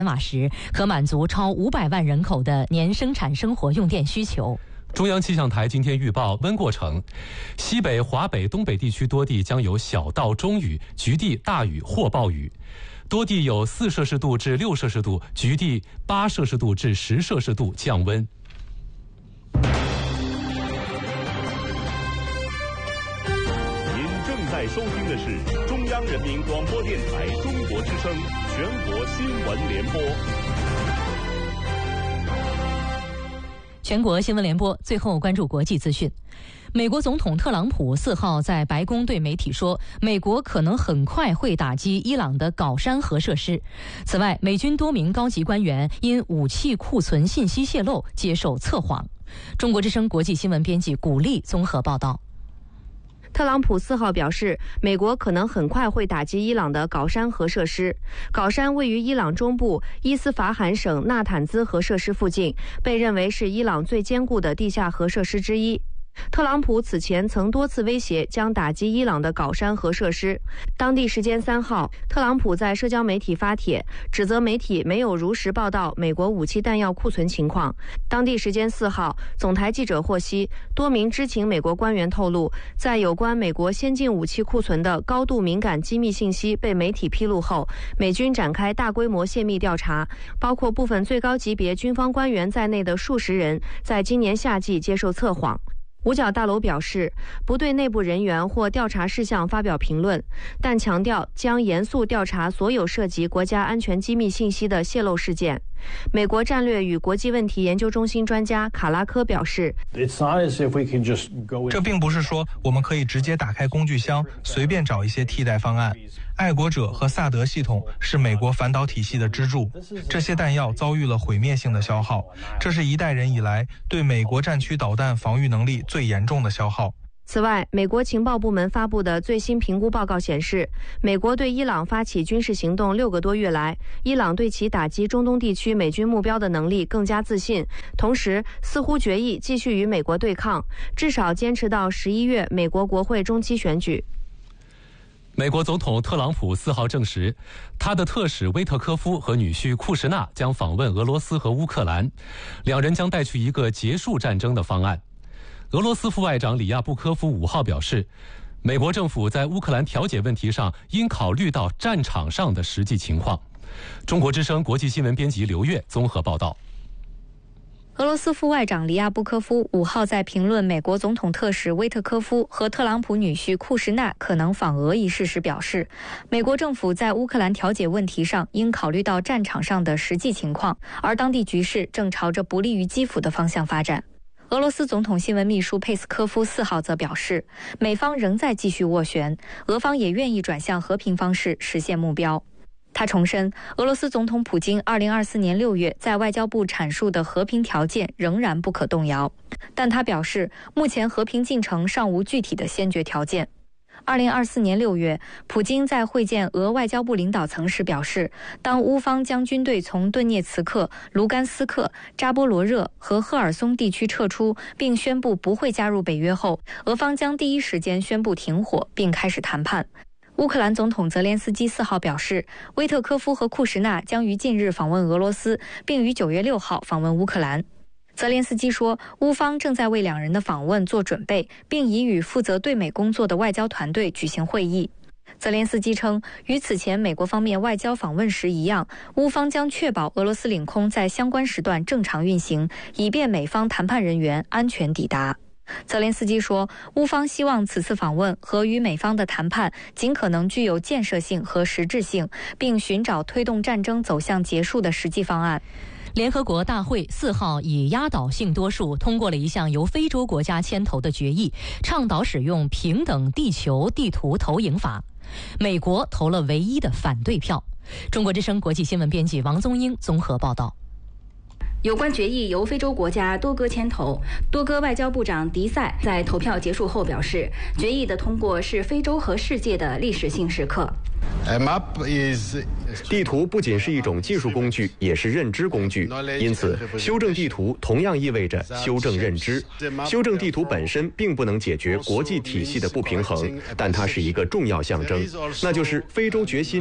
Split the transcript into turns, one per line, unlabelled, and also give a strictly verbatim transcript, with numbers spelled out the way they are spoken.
瓦时，可满足超五百万人口的年生产生活用电需求。
中央气象台今天预报温过程，西北、华北、东北地区多地将有小到中雨，局地大雨或暴雨，多地有四摄氏度至六摄氏度，局地八摄氏度至十摄氏度降温。
您正在收听的是中央人民广播电台中国之声全国新闻联播。
全国新闻联播，最后关注国际资讯。美国总统特朗普四号在白宫对媒体说，美国可能很快会打击伊朗的镐山核设施。此外，美军多名高级官员因武器库存信息泄露接受测谎。中国之声国际新闻编辑古丽综合报道。
特朗普四号表示，美国可能很快会打击伊朗的镐山核设施。镐山位于伊朗中部伊斯法罕省纳坦兹核设施附近，被认为是伊朗最坚固的地下核设施之一。特朗普此前曾多次威胁将打击伊朗的镐山核设施。当地时间三号，特朗普在社交媒体发帖，指责媒体没有如实报道美国武器弹药库存情况。当地时间四号，总台记者获悉，多名知情美国官员透露，在有关美国先进武器库存的高度敏感机密信息被媒体披露后，美军展开大规模泄密调查，包括部分最高级别军方官员在内的数十人在今年夏季接受测谎。五角大楼表示，不对内部人员或调查事项发表评论，但强调将严肃调查所有涉及国家安全机密信息的泄露事件。美国战略与国际问题研究中心专家卡拉科表示，
这并不是说我们可以直接打开工具箱，随便找一些替代方案。爱国者和萨德系统是美国反导体系的支柱，这些弹药遭遇了毁灭性的消耗，这是一代人以来对美国战区导弹防御能力最严重的消耗。
此外，美国情报部门发布的最新评估报告显示，美国对伊朗发起军事行动六个多月来，伊朗对其打击中东地区美军目标的能力更加自信，同时似乎决意继续与美国对抗，至少坚持到十一月美国国会中期选举。
美国总统特朗普四号证实，他的特使威特科夫和女婿库什纳将访问俄罗斯和乌克兰，两人将带去一个结束战争的方案。俄罗斯副外长里亚布科夫五号表示，美国政府在乌克兰调解问题上应考虑到战场上的实际情况。中国之声国际新闻编辑刘越综合报道。
俄罗斯副外长里亚布科夫五号在评论美国总统特使威特科夫和特朗普女婿库什纳可能访俄一事时表示，美国政府在乌克兰调解问题上应考虑到战场上的实际情况，而当地局势正朝着不利于基辅的方向发展。俄罗斯总统新闻秘书佩斯科夫四号则表示，美方仍在继续斡旋，俄方也愿意转向和平方式实现目标。他重申，俄罗斯总统普京二零二四年六月在外交部阐述的和平条件仍然不可动摇，但他表示，目前和平进程尚无具体的先决条件。二零二四年六月，普京在会见俄外交部领导层时表示，当乌方将军队从顿涅茨克、卢甘斯克、扎波罗热和赫尔松地区撤出，并宣布不会加入北约后，俄方将第一时间宣布停火并开始谈判。乌克兰总统泽连斯基四号表示，威特科夫和库什纳将于近日访问俄罗斯，并于九月六号访问乌克兰。泽连斯基说，乌方正在为两人的访问做准备，并已与负责对美工作的外交团队举行会议。泽连斯基称，与此前美国方面外交访问时一样，乌方将确保俄罗斯领空在相关时段正常运行，以便美方谈判人员安全抵达。泽连斯基说，乌方希望此次访问和与美方的谈判尽可能具有建设性和实质性，并寻找推动战争走向结束的实际方案。
联合国大会四号以压倒性多数通过了一项由非洲国家牵头的决议，倡导使用平等地球地图投影法。美国投了唯一的反对票。中国之声国际新闻编辑王宗英综合报道。
有关决议由非洲国家多哥牵头，多哥外交部长迪塞在投票结束后表示，决议的通过是非洲和世界的历史性时刻。
地图不仅是一种技术工具，也是认知工具，因此修正地图同样意味着修正认知。修正地图本身并不能解决国际体系的不平衡，但它是一个重要象征，那就是非洲决心